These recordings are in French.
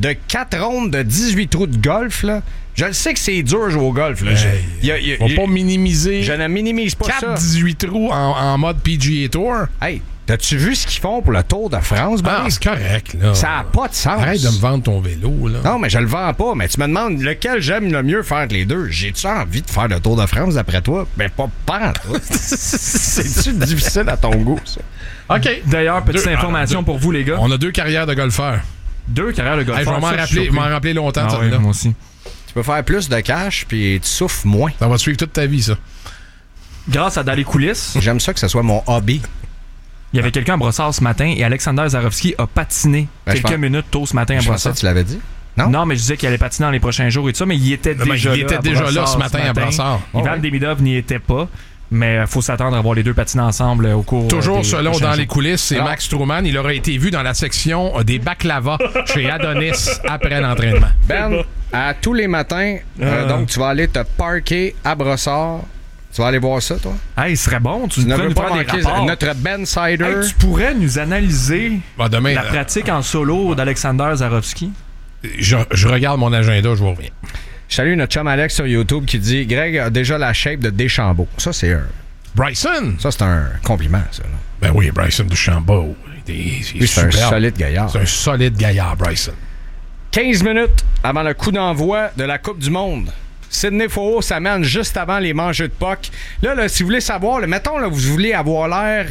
de 4 rondes de 18 trous de golf, là. Je le sais que c'est dur de jouer au golf. Là. Faut pas minimiser. Je ne minimise pas 18 trous en mode PGA Tour. Hey, t'as-tu vu ce qu'ils font pour le Tour de France? C'est correct, là. Ça n'a pas de sens. Arrête de me vendre ton vélo, là. Non, mais je le vends pas. Mais tu me demandes lequel j'aime le mieux faire les deux. J'ai-tu envie de faire le Tour de France d'après toi? Ben, pas C'est-tu difficile à ton goût, ça? OK. D'ailleurs, petite information pour vous, les gars. On a 2 carrières de golfeurs. 2 carrières de golfeurs. Hey, je vais m'en rappeler longtemps, ça. Oui, moi aussi. Tu peux faire plus de cash puis tu souffres moins. Ça va te suivre toute ta vie, ça. Grâce à Dans les coulisses. J'aime ça que ce soit mon hobby. Il y avait quelqu'un à Brossard ce matin et Alexander Zarovski a patiné quelques minutes tôt ce matin à Brossard. Tu l'avais dit? Non, mais je disais qu'il allait patiner dans les prochains jours et tout ça, mais il était déjà là ce matin à Brossard. Ivan Demidov n'y était pas. Mais il faut s'attendre à voir les deux patiner ensemble au cours toujours selon Dans les coulisses, c'est Max Truman. Il aurait été vu dans la section des baklava chez Adonis après l'entraînement. Ben, à tous les matins, donc tu vas aller te parker à Brossard. Tu vas aller voir ça, toi? Hey, ce serait bon. Tu ne pourrais veux nous pas faire des manquer rapports. notre Ben Sider. Hey, tu pourrais nous analyser demain, la pratique en solo d'Alexander Zarovski? Je regarde mon agenda, je vous reviens. Je salue notre chum Alex sur YouTube qui dit « Greg a déjà la shape de Deschambault ». Ça, c'est un... Bryson? Ça, c'est un compliment, ça. Là. Ben oui, Bryson DeChambeau. C'est un solide gaillard. C'est un solide gaillard, Bryson. 15 minutes avant le coup d'envoi de la Coupe du Monde. Sidney Faux s'amène juste avant les manches de puck. Là, si vous voulez savoir, mettons, là, vous voulez avoir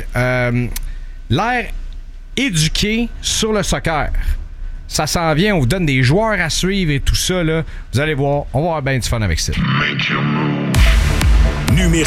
l'air éduqué sur le soccer. Ça s'en vient, on vous donne des joueurs à suivre et tout ça. Là. Vous allez voir, on va avoir bien du fun avec ça.